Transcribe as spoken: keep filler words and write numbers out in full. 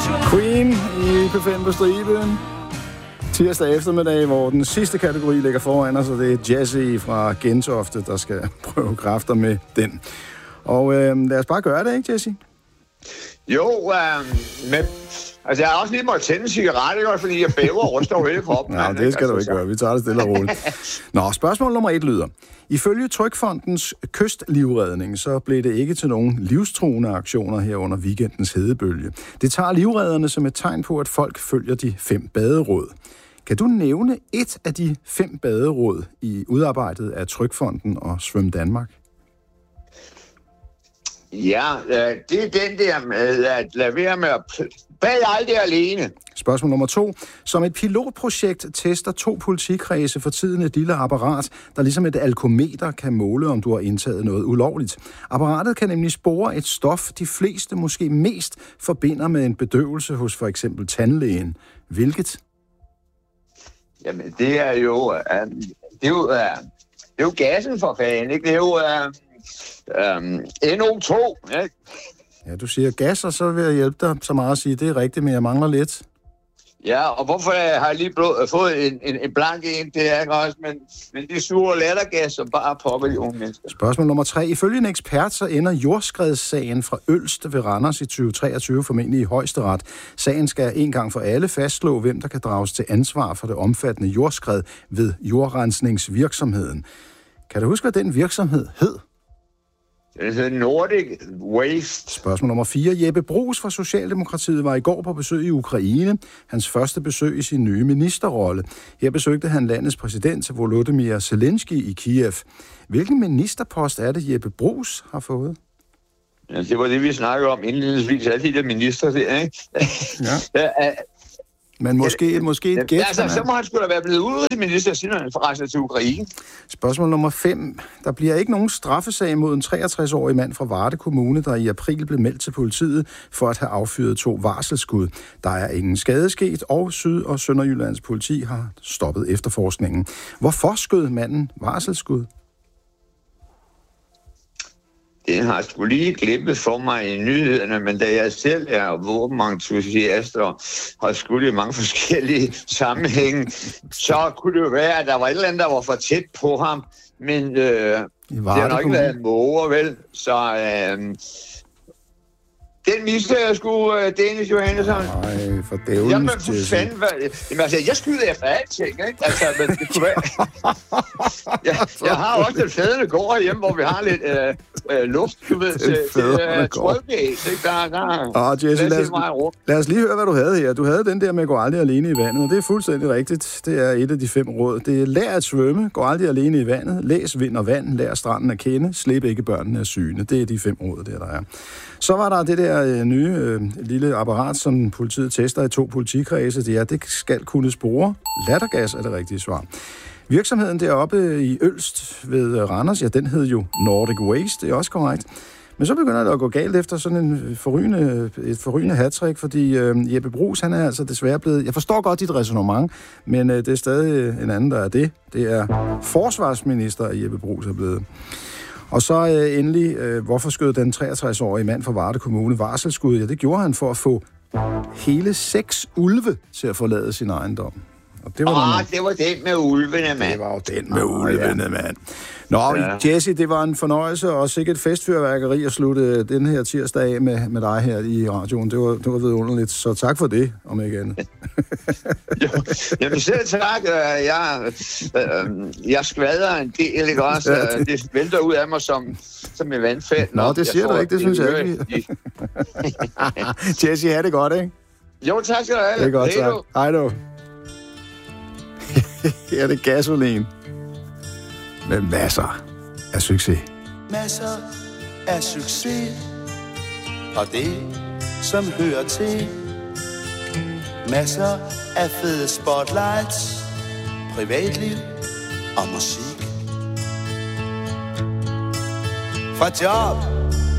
Queen i P fem på striben. Tirsdag eftermiddag, hvor den sidste kategori ligger foran os, og det er Jessie fra Gentofte, der skal prøve kræfter med den. Og øh, lad os bare gøre det, ikke Jessie? Jo, øh, men altså, jeg har også lige måttet tænde en cigaret, ikke? Fordi jeg bæver og ryster over hele kroppen. Nej, det skal du ikke gøre. Vi tager det stille og roligt. Nå, spørgsmål nummer et lyder. Ifølge Trygfondens kystlivredning, så blev det ikke til nogen livstruende aktioner her under weekendens hedebølge. Det tager livredderne som et tegn på, at folk følger de fem baderåd. Kan du nævne et af de fem baderåd i udarbejdet af Trygfonden og Svøm Danmark? Ja, det er den der med at lade være med at bade aldrig alene. Spørgsmål nummer to. Som et pilotprojekt tester to politikredse for tiden et lille apparat, der ligesom et alkometer kan måle, om du har indtaget noget ulovligt. Apparatet kan nemlig spore et stof, de fleste måske mest forbinder med en bedøvelse hos for eksempel tandlægen. Hvilket? Jamen, det er jo, uh, det er jo, uh, det er jo gassen for fanden, ikke? Det er jo uh, um, N O to, ikke? Ja, du siger gas, og så vil jeg hjælpe dig så meget at sige, det er rigtigt, men jeg mangler lidt. Ja, og hvorfor har jeg lige blå, fået en, en, en blank en, det er ikke også, men, men det suger lattergas, som bare popper de unge mennesker. Spørgsmål nummer tre. Ifølge en ekspert, så ender jordskredssagen fra Ølst ved Randers i tyve treogtyve formentlig i højesteret. Sagen skal en gang for alle fastslå, hvem der kan drages til ansvar for det omfattende jordskred ved jordrensningsvirksomheden. Kan du huske, hvad den virksomhed hed? Det hedder Nordic Waste. Spørgsmål nummer fire. Jeppe Bruus fra Socialdemokratiet var i går på besøg i Ukraine. Hans første besøg i sin nye ministerrolle. Her besøgte han landets præsident Volodymyr Zelensky i Kiev. Hvilken ministerpost er det, Jeppe Bruus har fået? Ja, det var det, vi snakkede om indledningsvis. Alle de der minister der, ikke? Ja. Men måske, ja, måske et gæt. Altså, så må han sgu da være blevet ude til minister, siden han forrejser til Ukraine. Spørgsmål nummer fem. Der bliver ikke nogen straffesag mod en treogtres-årig mand fra Varde Kommune, der i april blev meldt til politiet for at have affyret to varselsskud. Der er ingen skade sket, og Syd- og Sønderjyllands politi har stoppet efterforskningen. Hvorfor skød manden varselsskud? Den har sgu lige glippet for mig i nyhederne, men da jeg selv er våbenentusiast og har skudt i mange forskellige sammenhænge, så kunne det jo være, at der var et eller andet, der var for tæt på ham, men øh, det har nok ikke været måger, vel? Så øh, den mister jeg sgu, uh, Dennis Johannesson. Nej, for dævlen. Jamen, for fanden, hvad... Jamen, altså, jeg skyder efter alting, ikke? Altså, men det kunne være... jeg, jeg har også den fædrende gård hjemme, hvor vi har lidt øh, øh, luft, du ved, til, til øh, trykgæs, ikke? Der, der... Åh, Jesse, lad os, lad os lige høre, hvad du havde her. Du havde den der med at gå aldrig alene i vandet, og det er fuldstændig rigtigt. Det er et af de fem råd. Det er lær at svømme, gå aldrig alene i vandet, læs vind og vand, lær stranden at kende, slip ikke børnene af syne. Det er de fem råd, der, der er. Så var der det der øh, nye øh, lille apparat, som politiet tester i to politikredse. Det er, det skal kunne spore. Lattergas er det rigtige svar. Virksomheden deroppe i Ølst ved Randers, ja, den hed jo Nordic Waste, det er også korrekt. Men så begynder det at gå galt efter sådan en forrygende, et forrygende hattrick, fordi øh, Jeppe Bruus, han er altså desværre blevet... Jeg forstår godt dit ræsonnement, men øh, det er stadig en anden, der er det. Det er forsvarsminister, Jeppe Bruus er blevet. Og så øh, endelig, øh, hvorfor skød den treogtres-årige mand fra Varde Kommune varselsskud? Ja, det gjorde han for at få hele seks ulve til at forlade sin ejendom. Og det var, Åh, man... det var den med ulvene, mand. Det var jo den med oh, ulvene, ja. mand. Nå, ja. Jesse, det var en fornøjelse og sikkert et festfyrværkeri at slutte den her tirsdag af med, med dig her i radioen. Det var, det var vidunderligt, så tak for det, om ikke andet. jo, jamen selv tak. Jeg, øh, jeg skvader en del, ikke også? Ja, det... det vælter ud af mig som, som et vandfald. Nå, det siger du ikke, det synes jeg ikke. Jesse, ha' det godt, ikke? Jo, tak skal du have. Det er godt, tak. Hej du. Her er det gasolin. Med masser af succes. Masser af succes. Og det, som hører til. Masser af fede spotlights. Privatliv og musik. Fra job